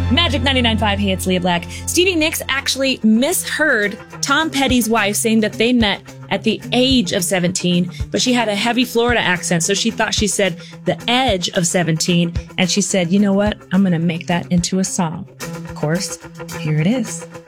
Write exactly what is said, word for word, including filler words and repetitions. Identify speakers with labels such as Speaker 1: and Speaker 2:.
Speaker 1: Magic ninety-nine point five, hey, it's Leah Black. Stevie Nicks actually misheard Tom Petty's wife saying that they met at the age of seventeen, but she had a heavy Florida accent, so she thought she said the edge of seventeen, and she said, you know what? I'm going to make that into a song. Of course, here it is.